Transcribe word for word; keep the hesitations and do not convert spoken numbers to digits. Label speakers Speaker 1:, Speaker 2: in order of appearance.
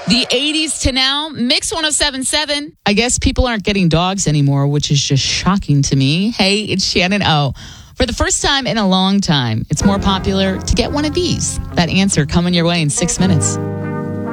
Speaker 1: The eighties to now, Mix one oh seven point seven. I guess people aren't getting dogs anymore, which is just shocking to me. Hey, it's Shannon O. For the first time in a long time, it's more popular to get one of these. That answer coming your way in six minutes.